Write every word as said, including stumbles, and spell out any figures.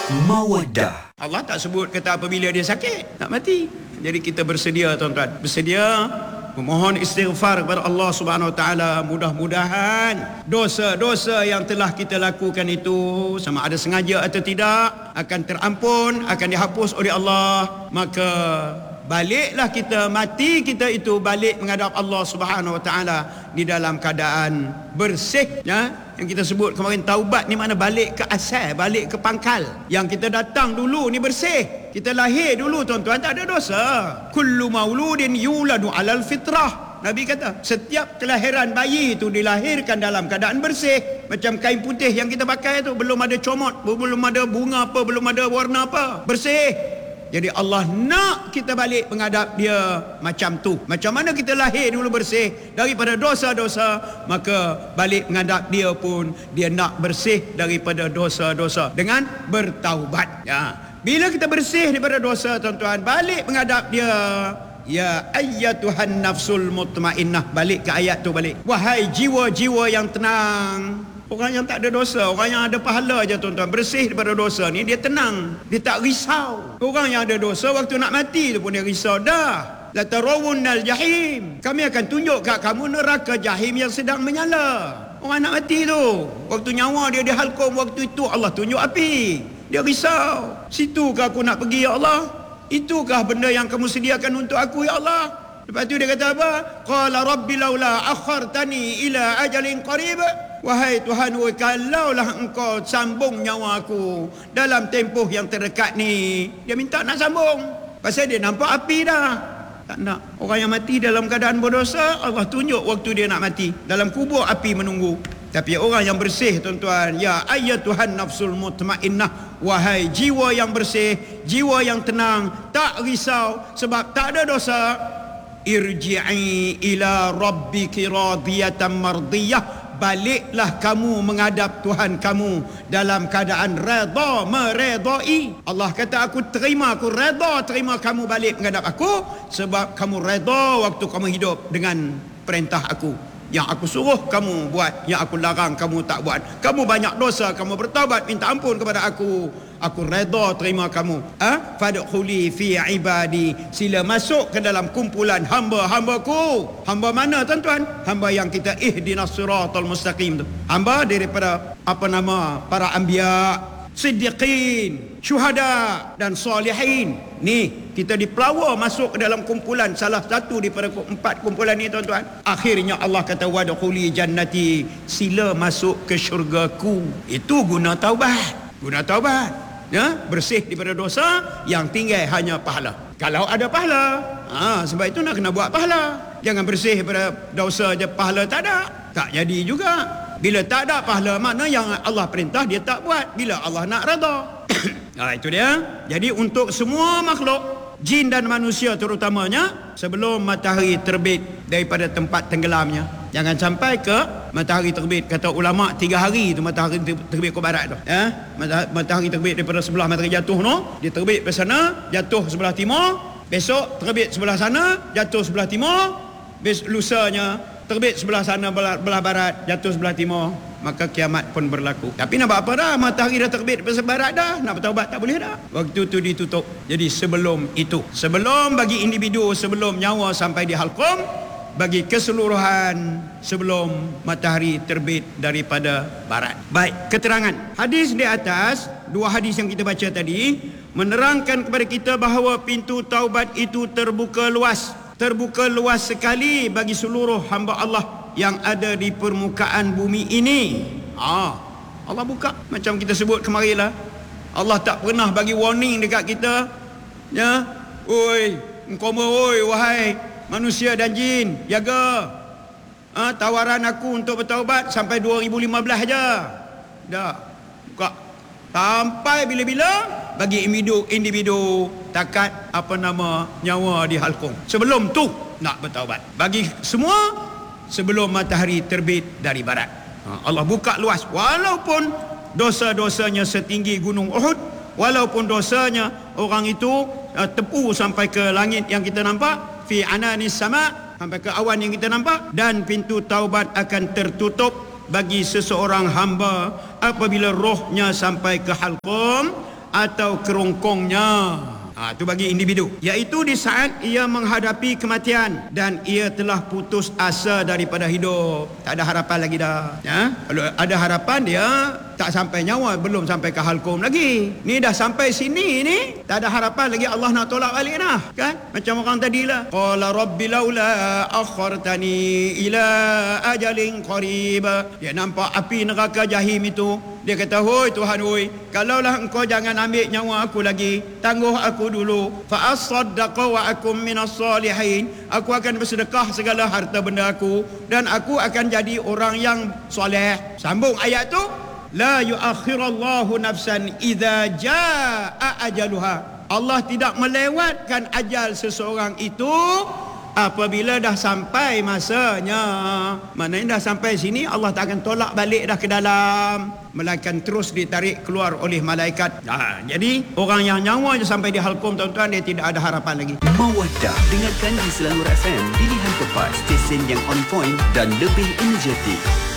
Mawaddah. Allah tak sebut kata apabila dia sakit nak mati. Jadi kita bersedia tuan-tuan, bersedia memohon istighfar kepada Allah Subhanahu Wa Taala. Mudah-mudahan dosa-dosa yang telah kita lakukan itu, sama ada sengaja atau tidak, akan terampun, akan dihapus oleh Allah. Maka baliklah kita, mati kita itu balik menghadap Allah Subhanahu Wa Taala di dalam keadaan bersih, ya. Yang kita sebut kemarin, taubat ni mana balik ke asal, balik ke pangkal. Yang kita datang dulu ni bersih. Kita lahir dulu tuan-tuan tak ada dosa. Kullu mauludin yuladu alal fitrah. Nabi kata, setiap kelahiran bayi itu dilahirkan dalam keadaan bersih. Macam kain putih yang kita pakai tu, belum ada comot, belum ada bunga apa, belum ada warna apa, bersih. Jadi Allah nak kita balik menghadap dia macam tu. Macam mana kita lahir dulu bersih daripada dosa-dosa, maka balik menghadap dia pun dia nak bersih daripada dosa-dosa dengan bertaubat. Ya. Bila kita bersih daripada dosa tuan-tuan, balik menghadap dia, ya ayyatuhan nafsul mutmainnah, balik ke ayat tu balik. Wahai jiwa-jiwa yang tenang. Orang yang tak ada dosa, orang yang ada pahala aja tuan-tuan, bersih daripada dosa ni, dia tenang, dia tak risau. Orang yang ada dosa waktu nak mati tu pun dia risau. Dah, la tarawunnal jahim, kami akan tunjuk kat kamu neraka jahim yang sedang menyala. Orang nak mati tu, waktu nyawa dia dihalkum, waktu itu Allah tunjuk api. Dia risau, situkah aku nak pergi ya Allah? Itukah benda yang kamu sediakan untuk aku ya Allah? Lepas tu dia kata apa? Qala rabbi laula akhartani ila ajalin qarib. Wahai Tuhan, kalaulah engkau sambung nyawa aku dalam tempoh yang terdekat ni. Dia minta nak sambung, pasal dia nampak api dah. Tak nak. Orang yang mati dalam keadaan berdosa, Allah tunjuk waktu dia nak mati, dalam kubur api menunggu. Tapi orang yang bersih tuan-tuan, ya ayyatuhan nafsul mutmainnah, wahai jiwa yang bersih, jiwa yang tenang, tak risau sebab tak ada dosa. Irji'i ila rabbiki radiyatan mardiyah, baliklah kamu menghadap Tuhan kamu dalam keadaan redha, meredai. Allah kata, aku terima, aku redha terima kamu balik menghadap aku, sebab kamu redha waktu kamu hidup dengan perintah aku. Yang aku suruh kamu buat, yang aku larang kamu tak buat. Kamu banyak dosa, kamu bertaubat minta ampun kepada aku, aku redha terima kamu. Ah, fadkhuli fi ibadi, sila masuk ke dalam kumpulan hamba-hambaku. Hamba mana tuan-tuan? Hamba yang kita ihdinas siratal mustaqim tu. Hamba daripada apa nama para anbiya, siddiqin, syuhada dan salihin. Ni kita dipelawa masuk ke dalam kumpulan, salah satu daripada empat kumpulan ni tuan-tuan. Akhirnya Allah kata wadkhuli jannati, sila masuk ke syurgaku. Itu guna taubat. Guna taubat, ya, bersih daripada dosa, yang tinggal hanya pahala. Kalau ada pahala, ha, sebab itu nak kena buat pahala. Jangan bersih daripada dosa je pahala tak ada, tak jadi juga. Bila tak ada pahala, makna yang Allah perintah dia tak buat. Bila Allah nak redha. Ha, itu dia. Jadi untuk semua makhluk, jin dan manusia terutamanya, sebelum matahari terbit daripada tempat tenggelamnya, jangan sampai ke matahari terbit. Kata ulama, tiga hari tu matahari terbit ke barat tu, ya? Matahari terbit daripada sebelah matahari jatuh no, dia terbit ke sana, jatuh sebelah timur. Besok terbit sebelah sana, jatuh sebelah timur. Besok lusanya terbit sebelah sana, belah, belah barat, jatuh sebelah timur. Maka kiamat pun berlaku. Tapi nak buat apa dah? Matahari dah terbit ke barat dah, nak bertaubat tak boleh dah. Waktu tu ditutup. Jadi sebelum itu, sebelum bagi individu, sebelum nyawa sampai di halqum, bagi keseluruhan sebelum matahari terbit daripada barat. Baik, keterangan hadis di atas, dua hadis yang kita baca tadi, menerangkan kepada kita bahawa pintu taubat itu terbuka luas. Terbuka luas sekali bagi seluruh hamba Allah yang ada di permukaan bumi ini. Ah, Allah buka. Macam kita sebut kemarin lah, Allah tak pernah bagi warning dekat kita, ya, oi, engkau oi, wahai manusia dan jin, jaga. Ah, tawaran aku untuk bertaubat sampai dua ribu lima belas aja. Dah buka sampai bila-bila bagi individu individu takat apa nama nyawa di halqum. Sebelum tu nak bertaubat. Bagi semua sebelum matahari terbit dari barat. Ha, Allah buka luas, walaupun dosa-dosanya setinggi gunung Uhud, walaupun dosanya orang itu uh, tepu sampai ke langit yang kita nampak, fi ananis sama, sampai ke awan yang kita nampak, dan pintu taubat akan tertutup bagi seseorang hamba apabila rohnya sampai ke halqum, atau kerongkongnya. Ha, itu bagi individu. Iaitu di saat ia menghadapi kematian dan ia telah putus asa daripada hidup. Tak ada harapan lagi dah. Ya? Kalau ada harapan dia tak sampai nyawa, belum sampai ke halkum lagi. Ni dah sampai sini ni, tak ada harapan lagi, Allah nak tolak balik dah. Kan? Macam orang tadi lah. Qala rabbi laula akhartani ila ajalin qarib. Dia nampak api neraka jahim itu. Dia kata, hoi Tuhan, hoi, kalaulah engkau jangan ambil nyawa aku lagi, tangguh aku dulu, fa asaddaqa wa akum minas salihin, aku akan bersedekah segala harta benda aku dan aku akan jadi orang yang soleh. Sambung ayat tu, la yuakhirallahu nafsan idza jaa ajaluha. Allah tidak melewatkan ajal seseorang itu apabila dah sampai masanya. Maknanya dah sampai sini, Allah tak akan tolak balik dah ke dalam, melainkan terus ditarik keluar oleh malaikat. Ha, jadi orang yang nyawa je sampai di halkum, tuan-tuan, dia tidak ada harapan lagi. Mawaddah, dengarkan di Selangor F M, pilihan tepat, stesen yang on point dan lebih energetik.